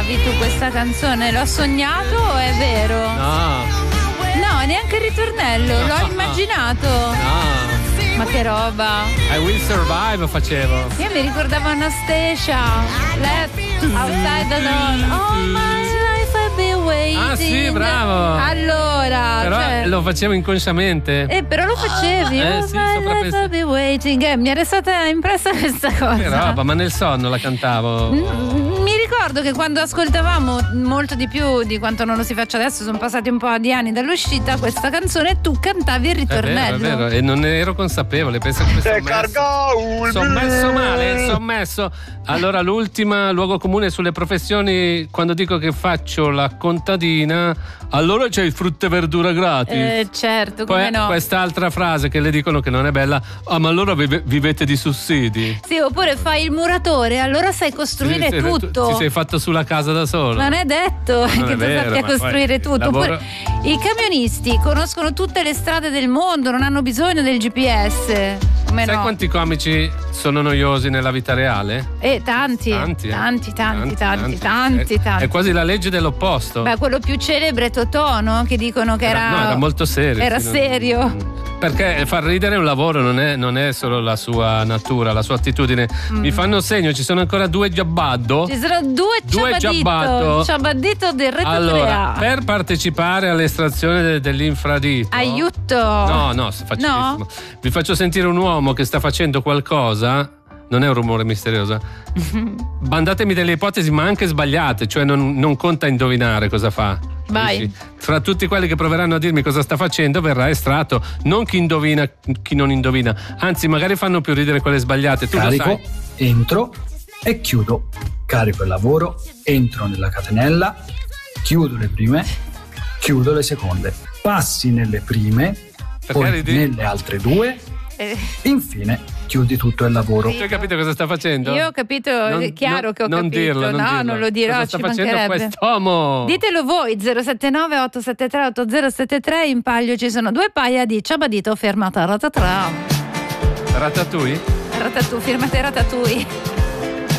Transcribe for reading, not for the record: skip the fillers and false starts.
cantavi tu questa canzone? L'ho sognato o è vero? No, neanche il ritornello, l'ho immaginato. Ma che roba. I Will Survive facevo. Io mi ricordavo Anastasia, Left Outside Alone. All my life I've been waiting. Ah sì, bravo. Allora, però lo facevo inconsciamente. Però lo facevi. Sì, my life I've been waiting. Mi era stata impressa questa cosa. Che roba, ma nel sonno la cantavo. Mi ricordo che quando ascoltavamo molto di più di quanto non lo si faccia adesso, sono passati un po' di anni dall'uscita, questa canzone tu cantavi il ritornello. È vero, e non ne ero consapevole. Penso che sono messo male, Allora, l'ultima, luogo comune sulle professioni, quando dico che faccio la contadina, allora c'è il frutta e verdura gratis. Certo, poi come no. Quest'altra frase che le dicono che non è bella, ma allora vivete di sussidi. Sì, oppure fai il muratore, allora sai costruire tutto. Ti sei fatto sulla casa da solo. Non è detto che tu sappia costruire tutto. Oppure i camionisti conoscono tutte le strade del mondo, non hanno bisogno del GPS. Sai quanti comici sono noiosi nella vita reale? Tanti. È quasi la legge dell'opposto. Beh, quello più celebre è Totò, no? Che dicono che era molto serio. Era serio. Perché far ridere è un lavoro, non è solo la sua natura, la sua attitudine. Mi fanno segno, ci sono ancora due Giabbaddo. Ci sono due Ciabaddito del Reto 3A. Allora, per partecipare all'estrazione dell'infradito. Aiuto! No, facilissimo. No? Vi faccio sentire un uomo che sta facendo qualcosa. Non è un rumore misterioso. Mandatemi delle ipotesi, ma anche sbagliate, cioè non conta indovinare cosa fa. Vai. Fra tutti quelli che proveranno a dirmi cosa sta facendo verrà estratto non chi indovina, chi non indovina, anzi magari fanno più ridere quelle sbagliate. Tu carico, lo sai. Entro e chiudo. Carico il lavoro, entro nella catenella, chiudo le prime, chiudo le seconde. Passi nelle prime, poi nelle altre due, infine chiudi tutto il lavoro. Tu hai capito cosa sta facendo? Io ho capito, è chiaro che ho non capito. Dirlo, non lo dirò, cosa sta facendo quest'uomo? Ditelo voi, 079 873 8073. In palio ci sono due paia di Ciabaddito firmata Ratatouille. Ratatouille? Ratatouille, firmate Ratatouille.